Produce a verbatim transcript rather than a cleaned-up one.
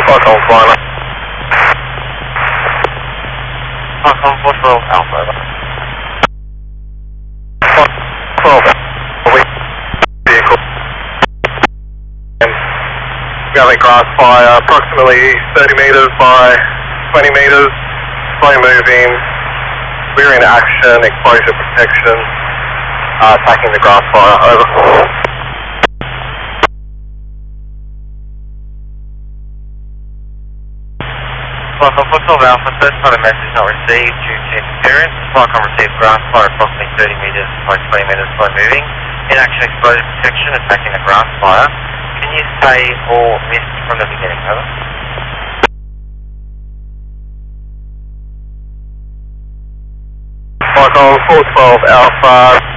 Falcon Flying. Falcon four twelve Alpha, over. twelve vehicle. Galley grass fire, approximately thirty metres by twenty metres, slow moving, we're in action, exposure protection, uh, attacking the grass fire, over. Falcon four twelve Alpha, first part of message not received due to interference. Falcon received grass fire approximately thirty metres by twenty metres, slow moving. In action, exposure protection, attacking the grass fire. Can you say or miss from the beginning, over? Falcon four twelve Alpha.